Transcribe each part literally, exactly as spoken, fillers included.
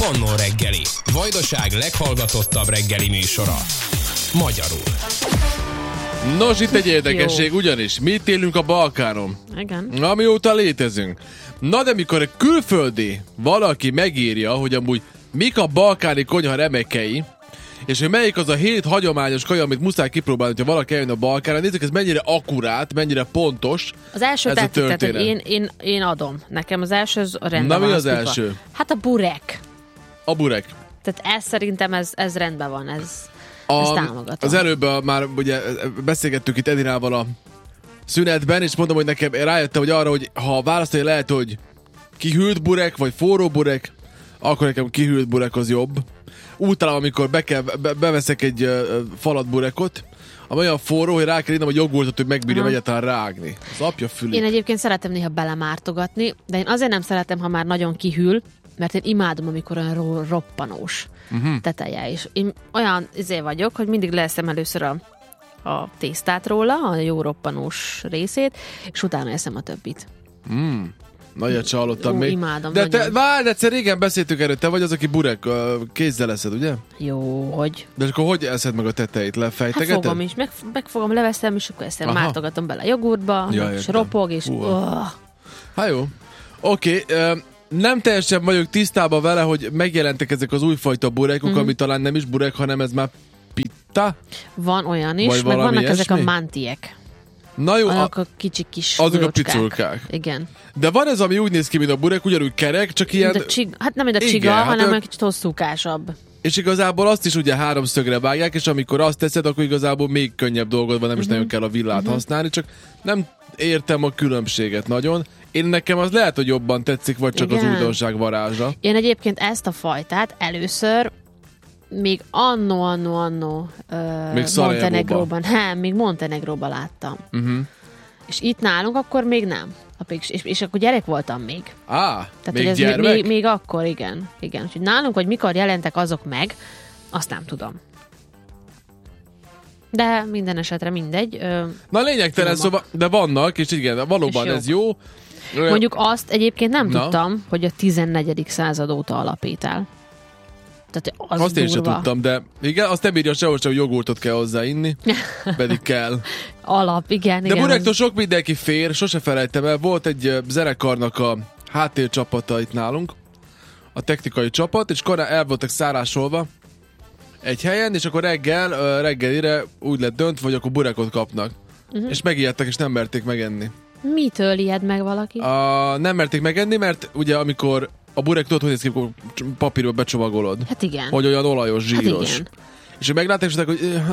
Pannó reggeli. Vajdaság leghallgatottabb reggeli műsora. Magyarul. Nos, itt egy érdekesség, ugyanis mi itt élünk a Balkánon. Igen. Amióta létezünk. Na de mikor egy külföldi valaki megírja, hogy amúgy mik a balkáni konyha remekei, és hogy melyik az a hét hagyományos kaja, amit muszáj kipróbálni, hogyha valaki eljön a Balkánra. Nézzük, ez mennyire akkurát, mennyire pontos. Az első ez a tetszik, tehát, hogy történet. én, én, én adom. Nekem az első az rendben Na, mi van. az tudva. első? Hát a burek. A burek. Tehát ez szerintem ez, ez rendben van, ez, A, ezt támogatom. az előbb a, már ugye beszélgettük itt Edinával a szünetben, és mondom, hogy nekem rájöttem, hogy arra, hogy ha választani lehet, hogy kihűlt burek, vagy forró burek, akkor nekem kihűlt burek az jobb. Útalában, amikor be kell, be, beveszek egy uh, falat burekot, ami olyan forró, hogy rá kell innom a jogurtot, hogy megbírjam egyáltalán rágni. Az apja fülét. Én egyébként szeretem néha belemártogatni, de én azért nem szeretem, ha már nagyon kihűl, mert én imádom, amikor olyan ro- roppanós uh-huh. teteje is. Én olyan izé vagyok, hogy mindig leszem először a, a tésztát róla, a jó roppanós részét, és utána eszem a többit. Mm. Nagyot se hallottam Ó, még. imádom, de te, nagyon. várj, egyszer régen beszéltünk erről, te vagy az, aki burek uh, kézzel eszed, ugye? Jó, hogy... De akkor hogy eszed meg a tetejét? Hát Lefejtegeted? fogom is, meg, megfogom, leveszem, és akkor ezt mártogatom bele a jogurtba, Ja, és értem. ropog, és... Oh. Hát jó. Oké, okay, uh, nem teljesen vagyok tisztában vele, hogy megjelentek ezek az újfajta burekok, mm-hmm. ami talán nem is burek, hanem ez már pitta. Van olyan is, vagy meg valami vannak ilyesmi? ezek a mantiek. Na jó, Azok a, a kicsi kis azok a bőrcskák. piculkák. Igen. De van ez, ami úgy néz ki, mint a burek, ugyanúgy kerek, csak ilyen... Mint a csiga, hát nem mint a Igen, csiga, hát hanem ők- egy kicsit hosszúkásabb. És igazából azt is ugye háromszögre vágják, és amikor azt teszed, akkor igazából még könnyebb dolgod van, nem is Uh-huh. nagyon kell a villát Uh-huh. használni, csak nem értem a különbséget nagyon. Én nekem az lehet, hogy jobban tetszik, vagy csak Igen. az újdonság varázsa. Én egyébként ezt a fajtát először még annó, annó, annó Még uh, Szarajevóban. Montenegróban, hát, még Montenegróban láttam. Uh-huh. És itt nálunk akkor még nem. És, és, és akkor gyerek voltam még. Á, Tehát, még hogy ez gyermek? még, még akkor, igen. igen. Úgyhogy nálunk, hogy mikor jelentek azok meg, azt nem tudom. De minden esetre mindegy. Ö, Na lényegtelen, finomak. szóval, de vannak, és igen, valóban És ez jó. Mondjuk azt egyébként nem Na. tudtam, hogy a tizennegyedik század óta alapít el. Tehát az Azt én sem durva. tudtam, de igen, azt nem írja sehol sem, hogy jogurtot kell hozzáinni, pedig kell. Alap, igen, De igen. burektól az- sok mindenki fér, sose felejtem el, volt egy ö, zenekarnak a háttércsapata itt nálunk, a technikai csapat, és korán el voltak szárásolva egy helyen, és akkor reggel, ö, reggelire úgy lett döntve, hogy akkor burekot kapnak. Uh-huh. És megijedtek, és nem merték megenni. Mitől ijed meg valaki? A, nem merték megenni, mert ugye amikor a burek tudod, hogy néz ki, amikor papírba becsomagolod. Hát igen. Hogy olyan olajos, Hát zsíros. igen. És hogy meglátták, és mondták, hogy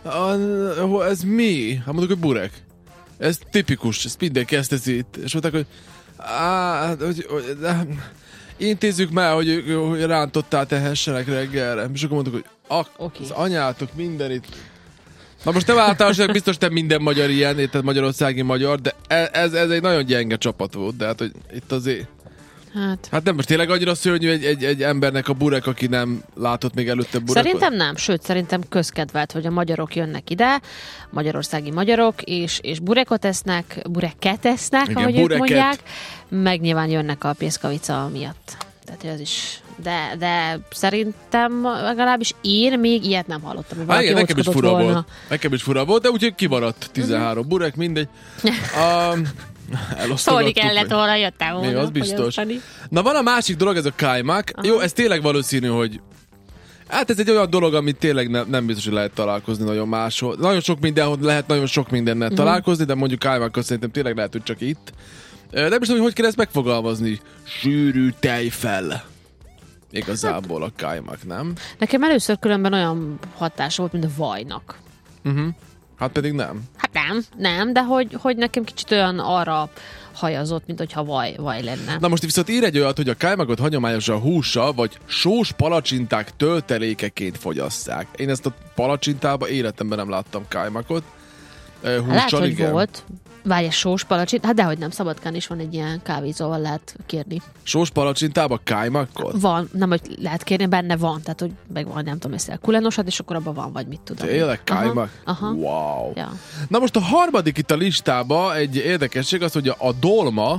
"Ah, ah, ez mi? Hát mondjuk, hogy burek. Ez tipikus, ezt mindenki ezt teszi itt. És mondták, hogy, "Á, hogy, hogy de, intézzük már, hogy, hogy rántottál tehessenek reggelre. És akkor mondtuk, hogy ak, Oké. az anyátok minden itt. Na most nem általánosan biztos, te minden magyar ilyen, tehát magyarországi magyar, de ez, ez egy nagyon gyenge csapat volt, de hát, hogy itt azért... Hát. Hát nem, most tényleg annyira szörnyű egy, egy, egy embernek a burek, aki nem látott még előtte burekot? Szerintem nem, sőt, szerintem közkedvelt, hogy a magyarok jönnek ide, magyarországi magyarok, és, és burekot esznek, bureket esznek, Igen, ahogy bureket. ők mondják, meg nyilván jönnek a pészkavica miatt. Tehát ez is... De, de szerintem legalábbis én még ilyet nem hallottam, hogy Há, valaki igen, nekem is óckodott fura volna. volt. Nekem is fura volt, de úgyhogy kimaradt tizenhárom uh-huh. burek, mindegy. Um, Szólni kellett volna, jöttem volna. Még az biztos. fogyasztani. Na van a másik dolog, ez a kajmak. Jó, ez tényleg valószínű, hogy hát ez egy olyan dolog, amit tényleg ne, nem biztos, hogy lehet találkozni nagyon máshol. Nagyon sok mindenhol lehet nagyon sok mindennel uh-huh. találkozni, de mondjuk kajmakkal szerintem tényleg lehet, hogy csak itt. Nem is tudom, hogy hogy kell ezt megfogalmazni. Sűrű tejfel. Igazából a kajmak, nem? Nekem először különben olyan hatása volt, mint a vajnak. Uh-huh. Hát pedig nem. Hát nem, nem, de hogy, hogy nekem kicsit olyan arra hajazott, mint hogyha vaj, vaj lenne. Na most viszont ír egy olyat, hogy a kajmakot hagyományosan hússal vagy sós palacsinták töltelékeként fogyasszák. Én ezt a palacsintába életemben nem láttam kajmakot. Hússal, Lehet, hogy igen. volt. Várj, egy sós palacsint? Hát dehogy nem, Szabadkán is van egy ilyen kávézóval lehet kérni. Sós palacsintába kajmakot? Van, nem, hogy lehet kérni, benne van, tehát hogy meg van, nem tudom, ezt kulenosat, és akkor abban van, vagy mit tudom. Tényleg kajmak? Aha, aha. Wow. Ja. Na most a harmadik itt a listában egy érdekesség az, hogy a dolma,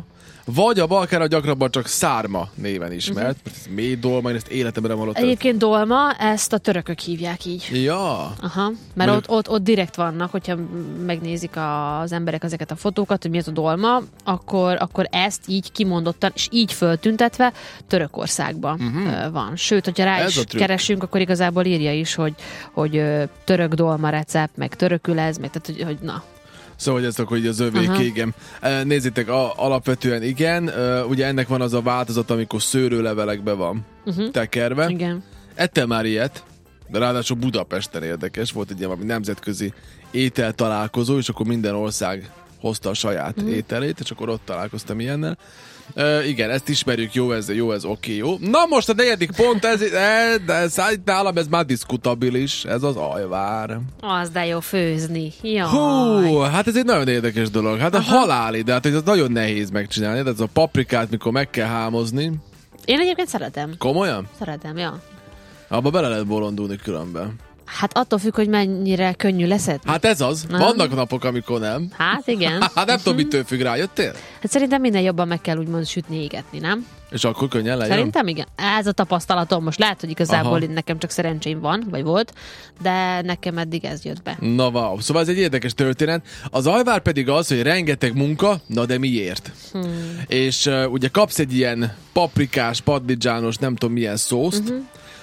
vagy a Balkára gyakrabban csak szárma néven ismert, uh-huh. mert ez mély dolma, én ezt életemben nem hallottam. Egyébként dolma, ezt a törökök hívják így. Ja. Aha, mert ott, ott, ott direkt vannak, hogyha megnézik az emberek ezeket a fotókat, hogy mi ez a dolma, akkor, akkor ezt így kimondottan, és így föltüntetve Törökországban uh-huh. van. Sőt, hogyha rá ez is keresünk, akkor igazából írja is, hogy, hogy török dolma recept, meg törökül ez, meg tehát, hogy, hogy na. Szóval, hogy ez akkor így az övék, igen. Nézzétek, a, alapvetően igen, ugye ennek van az a változat, amikor szőrőlevelekbe van uh-huh. tekerve. Igen. Ettem már ilyet, de ráadásul Budapesten érdekes, volt egy ilyen valami nemzetközi étel találkozó, és akkor minden ország hozta a saját uh-huh. ételét, és akkor ott találkoztam ilyennel. Uh, igen, ezt ismerjük, jó ez, jó ez, oké, jó. Na most a negyedik pont, ez, ez, ez nálam ez már diskutabilis, ez az ajvár. Az, de jó főzni. Jaj. Hú, hát ez egy nagyon érdekes dolog. Hát aha. a haláli, de hát ez nagyon nehéz megcsinálni, de ez a paprikát, mikor meg kell hámozni. Én egyébként szeretem. Komolyan? Szeretem, ja. Abba bele lehet bolondulni különben. Hát attól függ, hogy mennyire könnyű leszedni. Hát ez az. Nem? Vannak napok, amikor nem. Hát igen. Hát nem tudom, mitől függ, rájöttél? Hát szerintem minden jobban meg kell úgymond sütni, égetni, nem? És akkor könnyen legyen? Szerintem igen. Ez a tapasztalatom. Most lehet, hogy igazából nekem csak szerencsém van, vagy volt, de nekem eddig ez jött be. Na wow. Szóval ez egy érdekes történet. Az ajvár pedig az, hogy rengeteg munka, na de miért? Hmm. És uh, ugye kapsz egy ilyen paprikás, padlidzsános, nem tudom milyen szószt, uh-huh.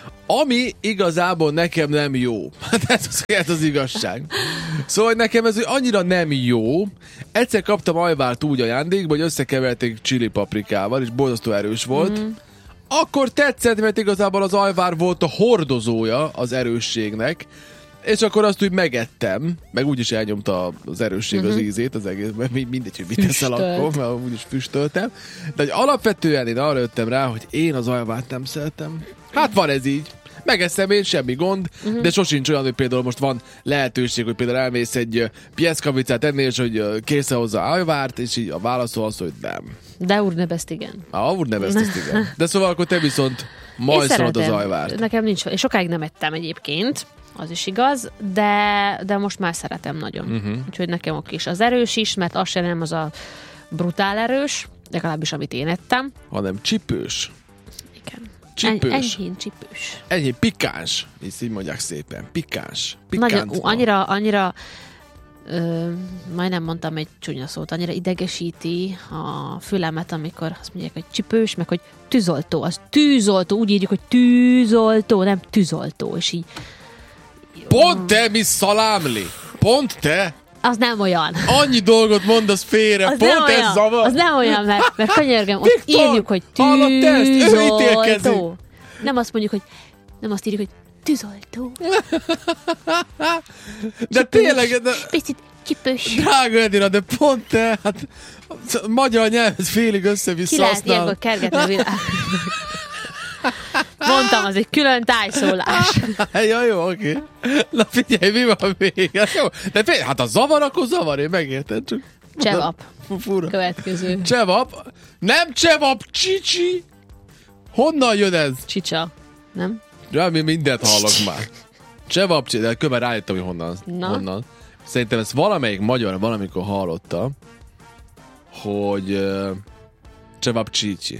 ami igazából nekem nem jó. Hát ez az, ez az igazság. Szóval nekem ez annyira nem jó. Egyszer kaptam ajvárt úgy ajándékba, hogy összekeverték chili paprikával, és borzasztó erős volt. Mm. Akkor tetszett, mert igazából az ajvár volt a hordozója az erősségnek, és akkor azt úgy megettem, meg úgyis elnyomta az erősség mm-hmm. az ízét az egészben, mindegy, hogy mit teszel akkor, mert úgyis füstöltem. De hogy alapvetően én arra jöttem rá, hogy én az ajvárt nem szeretem. Hát van ez így. Megeszem én, semmi gond, uh-huh. de sosincs olyan, hogy például most van lehetőség, hogy például elmész egy pieszkavicát enni, és hogy kész hozzá ajvárt, és így a válaszol az, hogy nem. De úrnebeszt igen. Ah, úrnebeszt igen. De szóval akkor te viszont majszolod az ajvárt. Nekem nincs, és sokáig nem ettem egyébként, az is igaz, de, de most már szeretem nagyon. Uh-huh. Úgyhogy nekem oké is. Az erős is, mert az sem nem az a brutál erős, legalábbis amit én ettem. Hanem csipős. Igen. Csipős. Enyhén csipős. Enyhén pikáns. Így így mondják szépen. Pikáns. Nagyon, ú, annyira, annyira ö, majdnem mondtam egy csúnya szót, annyira idegesíti a fülemet, amikor azt mondják, hogy csipős, meg hogy tűzoltó. Az tűzoltó. Úgy írjuk, hogy tűzoltó, nem tűzoltó. És így... Pont te, mi szalámli. Pont te. Az nem olyan. Annyi dolgot mondasz félre, az pont ez zavar. Az nem olyan, mert, mert könyörgöm, ott írjuk, hogy tűzoltó. Nem azt mondjuk, hogy nem azt írjuk, hogy tűzoltó. De tényleg... De... Picit csipős. Drága Edina, de pont te, hát magyar nyelvet félig össze-vissza használ. Ki lehet ilyenkor kergetni a világ. Mondtam, az egy külön tájszólás. Ja, jó, oké. Na figyelj, mi van még? Jó. De figyelj, hát a zavar, akkor zavar, én megérted csak. Csevap. Fura. Következő. Csevap? Nem csevap, csicsi. Honnan jön ez? Csicsa, nem? Ja, mi mindent hallok már. Csevap, de követ rájöttem, hogy honnan. honnan. Szerintem ezt valamelyik magyar valamikor hallotta, hogy uh, csevap, csicsi.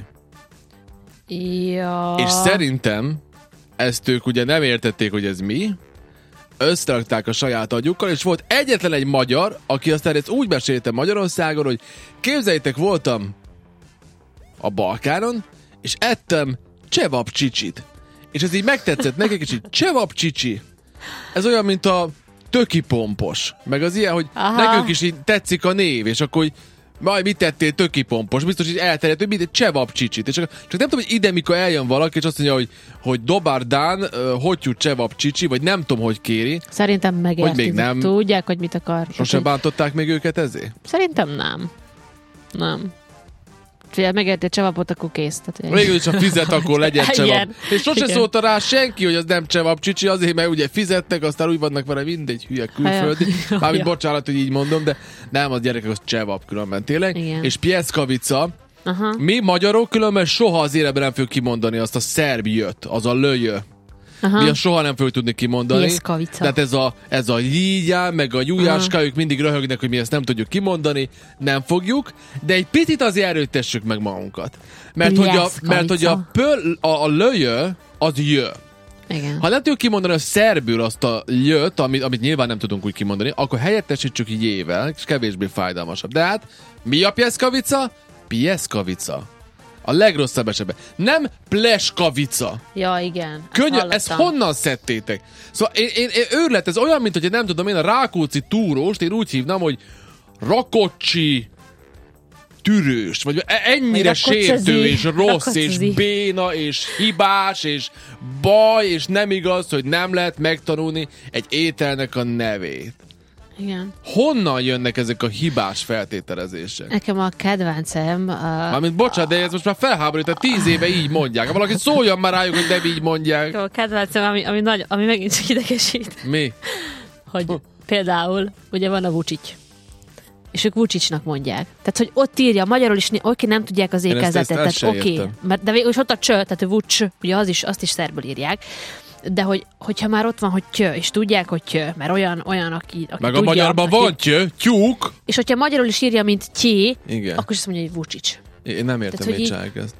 Ja. És szerintem ezt ők ugye nem értették, hogy ez mi, összerakták a saját agyukkal, és volt egyetlen egy magyar, aki aztán ezt úgy mesélte Magyarországon, hogy képzeljétek, voltam a Balkánon, és ettem csevap csicsit. És ez így megtetszett nekik, és így csevap csicsi. Ez olyan, mint a töki pompos. Meg az ilyen, hogy aha. nekünk is így tetszik a név, és akkor így majd mit tettél, töki pompos, biztos, hogy elterjedt, hogy mit, csevap csicsit. És csak, csak nem tudom, hogy ide, mikor eljön valaki, és azt mondja, hogy, hogy Dobár Dán, uh, hogy jut csevap csicsi, vagy nem tudom, hogy kéri. Szerintem megértik. Hogy még nem. Tudják, hogy mit akar. Sosem bántották még őket ezért? Szerintem nem. Nem. Figyelj, megérti a csevapot, akkor kész. Végül is, ha fizet, akkor legyen csevap. És sose szólta rá senki, hogy az nem csevap csicsi, azért, mert ugye fizetnek, aztán úgy vannak vele mindegy hülye külföldi. Mármint bocsánat, hogy így mondom, de nem, az gyerekek, az csevap különben tényleg. Igen. És pieszkavica. Aha. Mi magyarok különben soha az életben nem fogjuk kimondani azt a szerb jött, az a löjö. Aha. mi azt soha nem fogjuk tudni kimondani. Pieszkavica. Tehát ez a, ez a lígyá, meg a jújáska, ők mindig röhögnek, hogy mi ezt nem tudjuk kimondani, nem fogjuk, de egy picit azért erőtessük meg magunkat. Mert hogy a, mert, hogy a, pöl, a, a löjö, az jö. Igen. Ha nem tudjuk kimondani a szerbül azt a jöt, amit, amit nyilván nem tudunk úgy kimondani, akkor helyettesítsük jével, és kevésbé fájdalmasabb. De hát, mi a pieszkavica? Pieszkavica. A legrosszabb esetben. Nem pleskavica. Ja, igen. Könnyű, ezt honnan szedtétek? Szóval én, én, én őrület, ez olyan, mint hogy nem tudom én a Rákóczi túróst, én úgy hívnám, hogy Rakocsi tűrős, vagy ennyire sértő, és rossz, és béna, és hibás, és baj, és nem igaz, hogy nem lehet megtanulni egy ételnek a nevét. Igen. Honnan jönnek ezek a hibás feltételezések? Nekem a kedvencem... Uh, Mármint bocsánat, de ez most már felháborít, tehát tíz éve így mondják. Ha valaki szóljon már rájuk, hogy nem így mondják. A kedvencem, ami, ami, nagy, ami megint csak idegesít. Mi? Hogy például, ugye van a Vucic. És ők Vucicnak mondják. Tehát, hogy ott írja, magyarul is, oké, nem tudják az ékezetet. Tehát oké, okay, de végül is ott a cső, tehát a Vuc, ugye az is, azt is szerből írják. De hogy, hogyha már ott van, hogy työ, és tudják, hogy työ, mert olyan, olyan aki, aki meg tudja, a magyarban aki, van työ, tyúk. És hogyha magyarul is írja, mint tyé, igen, akkor is azt mondja, hogy Vucic. Én nem értem, hogy csinálják ezt.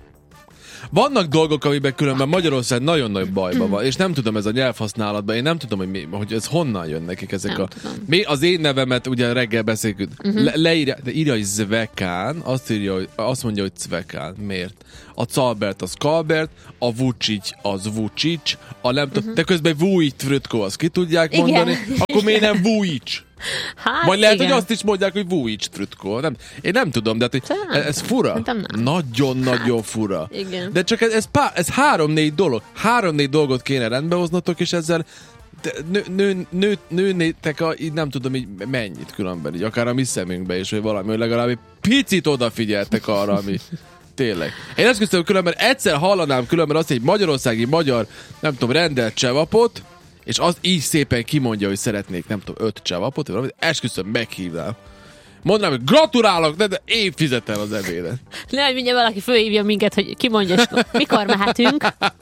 Vannak dolgok, amiben különben Magyarország nagyon nagy bajban van, és nem tudom ez a nyelvhasználatban, én nem tudom, hogy, mi, hogy ez honnan jön nekik ezek nem a... Tudom. Mi az én nevemet, ugye reggel beszélünk, uh-huh. le, leírja, de írja, hogy Zvekán, azt, írja, hogy, azt mondja, hogy Cvekán. Miért? A Calbert az Calbert, a Vucic az Vucic, a nem tudom, uh-huh. de közben Vujt Frötko, azt ki tudják igen. mondani, akkor miért nem Vujic? Hát, vagy lehet, igen. hogy azt is mondják, hogy Vujic Trütko. Nem, én nem tudom, de hát, ez, ez fura. Nagyon-nagyon hát, fura. Igen. De csak ez, ez, pá, ez három-négy dolog. Három-négy dolgot kéne rendbehoznotok, és ezzel nő, nő, nő, nőnétek a, így nem tudom, így mennyit különben, így akár a mi szemünkbe is, vagy valami, hogy legalább egy picit odafigyeltek arra, ami tényleg. Én ezt köszönöm, különben egyszer hallanám különben azt, hogy egy magyarországi magyar, nem tudom, rendelt csevapot, és az így szépen kimondja, hogy szeretnék, nem tudom, öt csevapot, vagy valamit, esküszöm, meghívnám. Mondanám, hogy gratulálok, de, de én fizetem az ebédet. Lehet, mindjárt valaki fölhívja minket, hogy kimondja, és mikor mehetünk.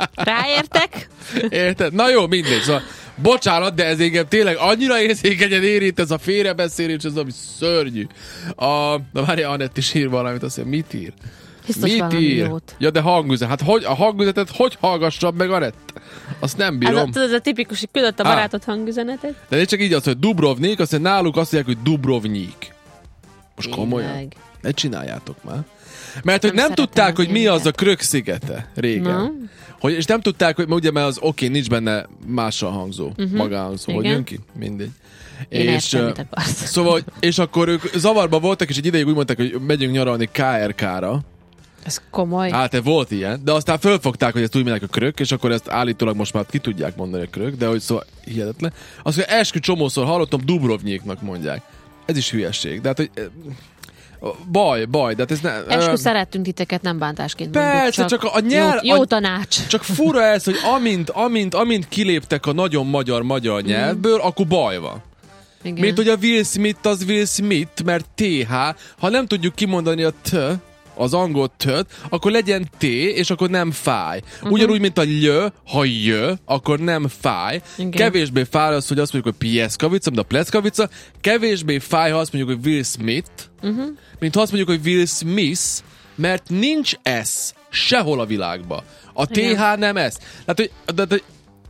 Ráértek? Érted? Na jó, mindegy. Szóval, bocsánat, de ez engem tényleg annyira érzékenyen érint ez a félrebeszélés, ez ami szörnyű. A, na várja, Anett is ír valamit, azt mondja, mit ír? Biztos mit ír? Jót. Ja, de hangüzet. Hát hogy, a hangüzetet hogy hallgassam meg, Anett? Azt nem bírom. Ez a, tudod, ez a tipikus, hogy küldött a barátod ah. hangüzenetet. De én csak így azt, hogy Dubrovnik, azt mondja, náluk azt mondják, hogy Dubrovnik. Most komolyan? Ne csináljátok már. Mert hogy nem, nem tudták, hogy mi az a Krök szigete régen. No. Hogy, és nem tudták, hogy ugye, mert az oké, okay, nincs benne mással hangzó, uh-huh. magánhangzó. Hogy jön ki? Mindegy. Én és, értem, mit akarsz. Szóval, és akkor ők zavarban voltak, és egy ideig úgy mondták, hogy megyünk nyaralni ká er ká-ra. Ez komoly. Hát volt ilyen, de aztán fölfogták, hogy ezt úgy mindenki a Krök, és akkor ezt állítólag most már ki tudják mondani a Krök, de hogy szóval hihetetlen. Azt mondja, eskü csomószor hallottam, Dubrovniknak mondják. Ez is hülyeség. De hát, hogy baj, baj, de hát ez ne... Eskü uh, szerettünk titeket, nem bántásként persze, mondjuk, csak, csak a nyelv... Jó, jó a, tanács. Csak fura ez, hogy amint, amint, amint kiléptek a nagyon magyar-magyar nyelvből, mm. akkor baj van. Igen. Mint hogy a Will Smith az Will Smith, mert té há, ha nem tudjuk kimondani a T, az angol töt, akkor legyen T, és akkor nem fáj. Uh-huh. Ugyanúgy, mint a ljö, ha jö, akkor nem fáj. Igen. Kevésbé fáj az, hogy azt mondjuk, hogy pieszkavica, mint a pleckavica. Kevésbé fáj, ha azt mondjuk, hogy Will Smith, uh-huh. mint ha azt mondjuk, hogy Will Smith, mert nincs S sehol a világban. A té há nem S. Tehát, hogy, de, de,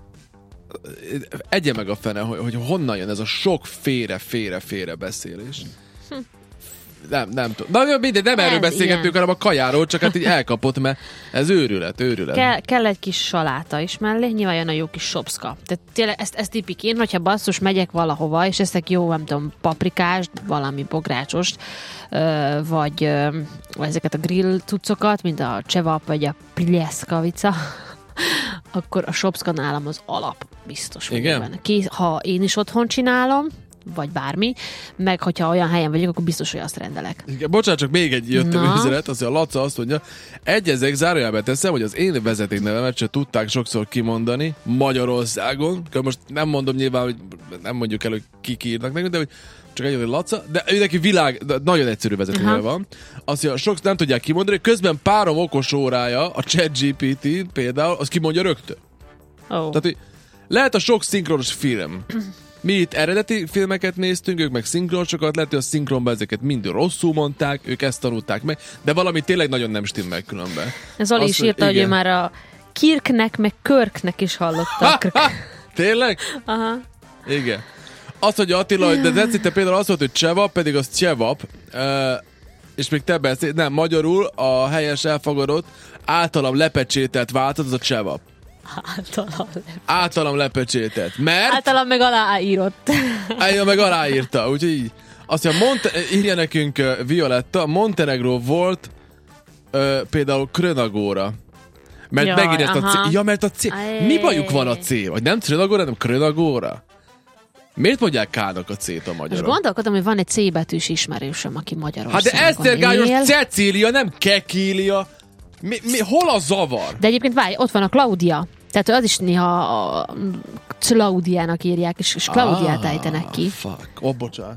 egye meg a fene, hogy, hogy honnan jön ez a sok félre-félre-félre beszélés. Hm. Nem, nem tudom. Na, mindegy, nem ez erről beszélgettünk, hanem a kajáról, csak hát így elkapott, mert ez őrület, őrület. Kell, kell egy kis saláta is mellé, nyilván jön a jó kis sopszka. Tehát tényleg ezt, ezt tipik én, hogyha basszus megyek valahova, és eszek jó, nem tudom, paprikást, valami bográcsost, vagy ezeket a grill cuccokat, mint a csevap, vagy a pljeszkavica, akkor a sopszka nálam az alap, biztos. Igen? Ki, ha én is otthon csinálom, vagy bármi, meg hogyha olyan helyen vagyok, akkor biztos, hogy azt rendelek. Igen, bocsánat, csak még egy jött a üzenet, az, hogy a Laca azt mondja, egyezek, zárójelbe teszem, hogy az én vezetéknevemet se tudták sokszor kimondani Magyarországon, most nem mondom nyilván, hogy nem mondjuk el, hogy kik írnak nekünk, de hogy csak egy, hogy Laca, de ő neki világ, de nagyon egyszerű vezetőneve van. Azt mondja, sokszor nem tudják kimondani, közben párom okos órája, a ChatGPT például, az kimondja rögtön. Oh. Tehát, hogy Lehet a sok szinkronos film. Mi itt eredeti filmeket néztünk, ők meg szinkronosokat, lehet, hogy a szinkronban ezeket mind rosszul mondták, ők ezt tanulták meg, de valami tényleg nagyon nem stimmel különben. Zoli is írta, hogy ő már a Kirknek, meg Körknek is hallotta. Tényleg? Aha. Igen. Azt, hogy Attila, de Decitte például azt volt, hogy Csevap, pedig az Csevap, és még te beszél, nem, magyarul a helyes elfogadott, általam lepecsételt változat, az a Csevap. Általam lepecsételt. Általam lepecsételt. Mert... Általam meg aláírott. Általam meg aláírta, úgyhogy így. Azt mondja, Monte- írja nekünk uh, Violetta, Montenegro volt uh, például Krönagóra. Mert Jaj, megint ezt a C. Ja, mert a C. Ajj. Mi bajuk van a C? Vagy nem Krönagóra, hanem Krönagóra? Miért mondják K-nak a C-t a magyarok? Most gondolkodom, hogy van egy C betűs ismerősöm, aki Magyarországon Hát de Esztergályos él. Cecília, nem Kekília. Mi, mi, hol a zavar? De egyébként várj, ott van a Claudia. Tehát az is néha a Claudiának írják, és, és Claudiát Ah, ejtenek ki. Fuck. Ó, oh, bocsánat.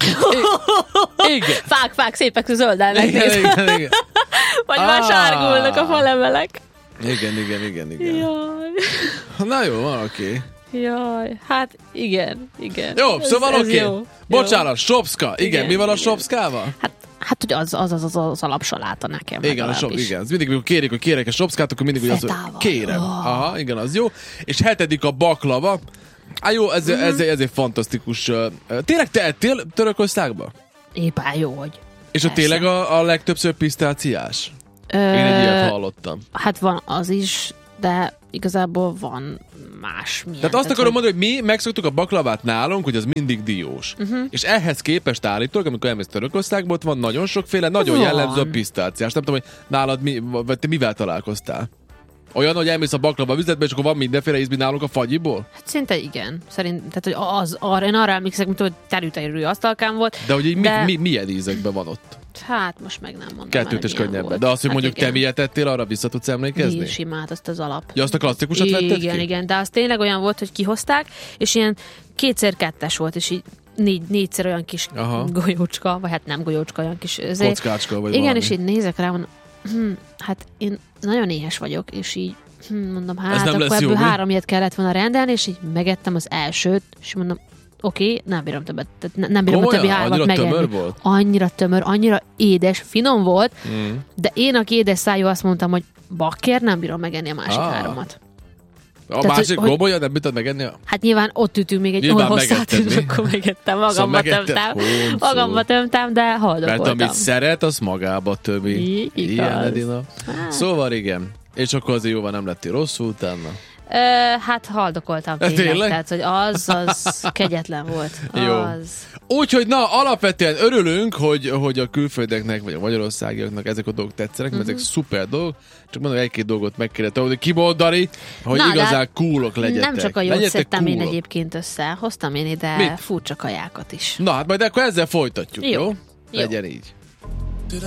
I- igen. Fák, fák, szépek zöldelnek. Igen, igen, igen. Vagy már Ah. sárgulnak a falemelek. Igen, igen, igen, igen. Jaj. Na jó, van, oké. Jaj, hát igen, igen. Jó, Ez- szóval ez oké. jó. Bocsánat, Sopska. Igen, Igen, mi van a igen. Sopskával? Hát, hát hogy az az, az, az, az alapsaláta nekem. Igen, a shop, legalábbis. igen. Ez mindig, amikor kérik, hogy kérek a Sopskát, akkor mindig úgy az, hogy Fetával. kérem. Oh. Aha, igen, az jó. És hetedik a baklava. Á, jó, ez, Mhm. ez, ez egy fantasztikus. uh, Tényleg te ettél Törökországba? Éppen jó, hogy. És a Persze. tényleg a, a legtöbbször pisztáciás? Ö, Én egy ilyet hallottam. Hát van az is, de igazából van más milyen. Tehát azt akarom hogy... mondani, hogy mi megszoktuk a baklavát nálunk, hogy az mindig diós. Mhm. Uh-huh. És ehhez képest állítólag, amikor elmész Törökországba, ott van nagyon sokféle, nagyon Van. jellemző a pisztáciás. Nem tudom, hogy nálad mi, vagy te mivel találkoztál? Olyan, hogy elmész a baklava üzletbe, és akkor van mindenféle ízbi nálunk a fagyiból? Hát szinte igen. Szerint, tehát, hogy az, arra, én arra emlékszem, mint hogy terültelő asztalkám volt. De hogy így De- Mi, mi, milyen ízekben van ott? Hát most meg nem mondom. Kettőt már, és hogy milyen könnyebben. volt. De azt, hogy Hát mondjuk igen. te miért ettél, arra vissza tudsz emlékezni? Én simát, azt az alap. Ja, azt a klasszikusat vetted Igen, ki? igen, de az tényleg olyan volt, hogy kihozták, és ilyen kétszer kettes volt, és így négy, négyszer olyan kis Aha. golyócska, vagy hát nem golyócska, olyan kis... Ezért, Kockácska vagy igen, valami. és így nézek rá, mondom, hm, hát én nagyon éhes vagyok, és így hm, mondom, hát nem akkor lesz jó, ebből mi? három ilyet kellett volna rendelni, és így megettem az elsőt, és mondom, oké, okay, nem bírom többet, tehát ne- nem bírom Komolyan? a többi hármat Annyira megenni. tömör volt? Annyira tömör, annyira édes, finom volt, Mm. de én, aki édes szájú, azt mondtam, hogy bakker, nem bírom megenni a másik Ah. háromat. A Tehát, másik hogy- komolyan nem bírtad megenni? a- Hát nyilván ott ütünk még egy Nyilván olyan hosszat, megetted, és mi? akkor megettem, magamba Szóval megetted? tömtem. Honcó. Magamba tömtem, de haldok Mert voltam. amit szeret, az magába tömi. I- igaz. Ilyen, Edina. Hát. Szóval igen. És akkor azért jóval nem lettél rosszul utána. Ö, hát haldokoltam tényleg, Tényleg? tehát hogy az, az kegyetlen volt. Jó. Az. Úgyhogy na, alapvetően örülünk, hogy, hogy a külföldeknek, vagy a magyarországiaknak ezek a dolgok tetszenek, mert Mhm. ezek szuper dolgok. Csak mondom, egy-két dolgot meg kellett tudni kimondani, hogy Na, de igazán hát coolok legyetek. Nem csak a jót Legyetek szedtem én coolok. egyébként össze, hoztam én ide Mit? furcsa kajákat is. Na hát majd akkor ezzel folytatjuk, jó? Jó. jó? Jó. Legyen így.